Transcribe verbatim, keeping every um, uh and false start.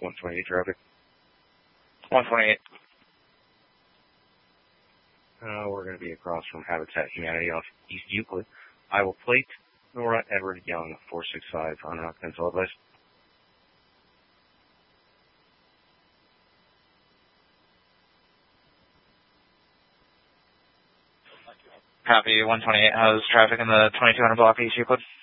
one twenty-eight traffic. one twenty-eight. Uh, we're going to be across from Habitat Humanity off East Euclid. Iowa Plate, Nora Edward Young, four six five, on route pencil advice. Copy, one twenty-eight. How's traffic in the twenty-two hundred block East Euclid?